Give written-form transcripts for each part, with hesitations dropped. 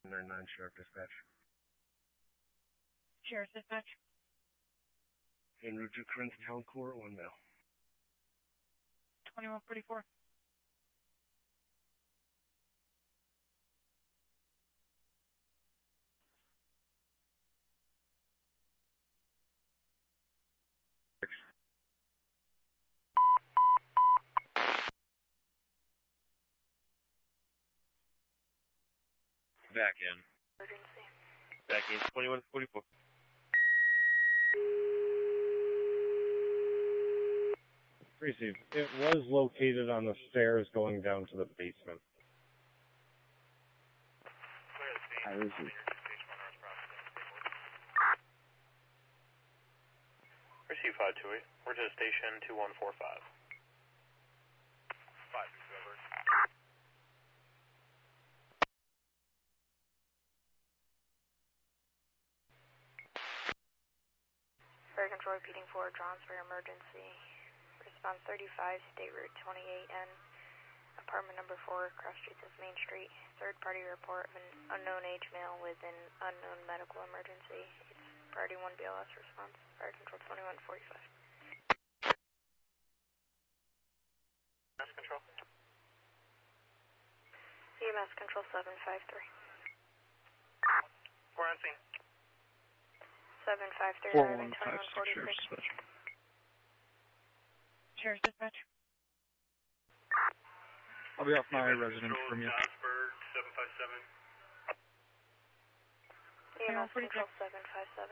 99 Sheriff Dispatch. Sheriff Dispatch. En route to Corinth Town Court, 1 male. 2144. Back in. Emergency. Back in 2144. Receive. It was located on the stairs going down to the basement. I receive. Receive 528. We're to station 2145. 5 over. Fire Control repeating for transfer emergency. Response 35, State Route 28N, apartment number 4, cross streets of Main Street. Third party report of an unknown age male with an unknown medical emergency. It's priority 1 BLS response. Fire Control 2145. Mass Control. EMS Control 753. We're on scene. 753, arriving 2146. Sheriff's Dispatch. I'll be off my residence from you. Johnsburg 757. EMS Control 757.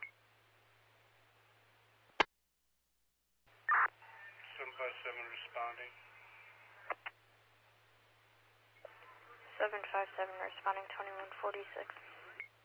757 responding. 757 responding 2146.